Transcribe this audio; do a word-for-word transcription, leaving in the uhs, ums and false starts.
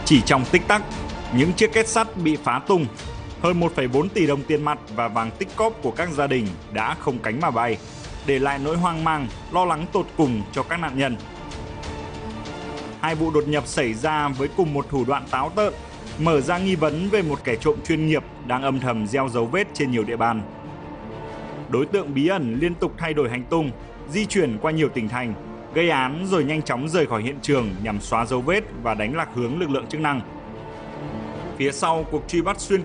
Chỉ trong tích tắc, những chiếc két sắt bị phá tung, hơn một phẩy bốn tỷ đồng tiền mặt và vàng tích cóp của các gia đình đã không cánh mà bay, để lại nỗi hoang mang, lo lắng tột cùng cho các nạn nhân. Hai vụ đột nhập xảy ra với cùng một thủ đoạn táo tợn, mở ra nghi vấn về một kẻ trộm chuyên nghiệp đang âm thầm gieo dấu vết trên nhiều địa bàn. Đối tượng bí ẩn liên tục thay đổi hành tung, di chuyển qua nhiều tỉnh thành, gây án rồi nhanh chóng rời khỏi hiện trường nhằm xóa dấu vết và đánh lạc hướng lực lượng chức năng. Phía sau cuộc truy bắt xuyên